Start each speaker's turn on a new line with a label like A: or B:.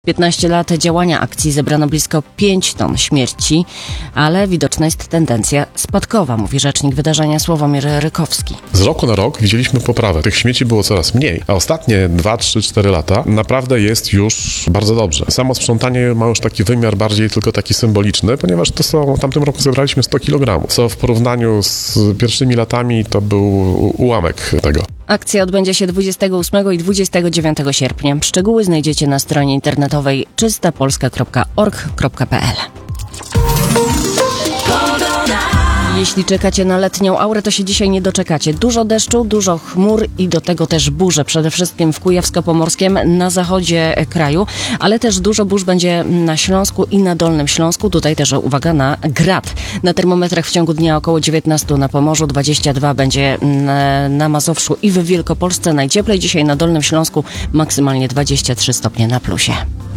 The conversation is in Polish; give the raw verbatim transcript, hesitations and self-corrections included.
A: piętnaście lat działania akcji zebrano blisko pięć ton śmierci, ale widoczna jest tendencja spadkowa, mówi rzecznik wydarzenia Sławomir Rykowski.
B: Z roku na rok widzieliśmy poprawę. Tych śmieci było coraz mniej, a ostatnie dwa, trzy, cztery lata naprawdę jest już bardzo dobrze. Samo sprzątanie ma już taki wymiar bardziej tylko taki symboliczny, ponieważ to są, w tamtym roku zebraliśmy sto kilogramów, co w porównaniu z pierwszymi latami to był ułamek tego.
A: Akcja odbędzie się dwudziestego ósmego i dwudziestego dziewiątego sierpnia. Szczegóły znajdziecie na stronie internetowej czysta polska kropka org kropka p l. Jeśli czekacie na letnią aurę, to się dzisiaj nie doczekacie. Dużo deszczu, dużo chmur i do tego też burze. Przede wszystkim w Kujawsko-Pomorskiem, na zachodzie kraju, ale też dużo burz będzie na Śląsku i na Dolnym Śląsku. Tutaj też uwaga na grad. Na termometrach w ciągu dnia około dziewiętnaście na Pomorzu, dwadzieścia dwa będzie na, na Mazowszu i w Wielkopolsce. Najcieplej dzisiaj na Dolnym Śląsku, maksymalnie dwadzieścia trzy stopnie na plusie.